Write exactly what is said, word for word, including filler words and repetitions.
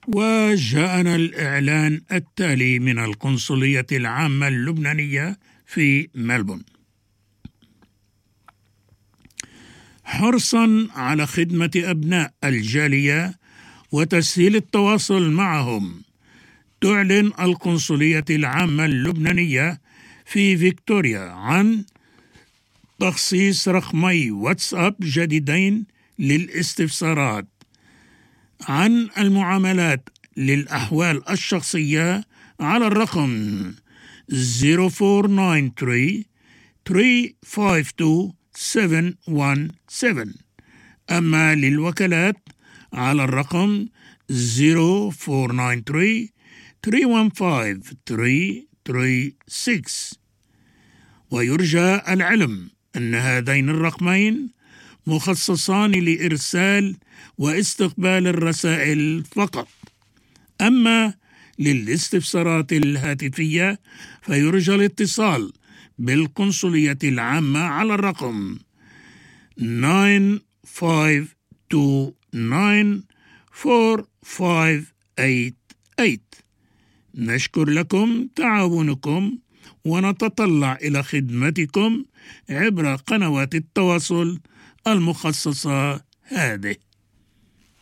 وجاءنا الإعلان التالي من القنصلية العامة اللبنانية في ملبون: حرصاً على خدمة أبناء الجالية وتسهيل التواصل معهم، تعلن القنصلية العامة اللبنانية في فيكتوريا عن تخصيص رقمي واتساب جديدين للاستفسارات عن المعاملات للأحوال الشخصية على الرقم صفر أربعة تسعة ثلاثة ثلاثة خمسة اثنين سبعة واحد سبعة. أما للوكالات على الرقم صفر أربعة تسعة ثلاثة واحد خمسة ثلاثة ثلاثة ستة. ويرجى العلم أن هذين الرقمين مخصصان لإرسال واستقبال الرسائل فقط. أما للاستفسارات الهاتفية فيرجى الاتصال بالقنصلية العامة على الرقم تسعة خمسة اثنين تسعة أربعة خمسة ثمانية ثمانية. نشكر لكم تعاونكم ونتطلع إلى خدمتكم عبر قنوات التواصل المخصصة هذه.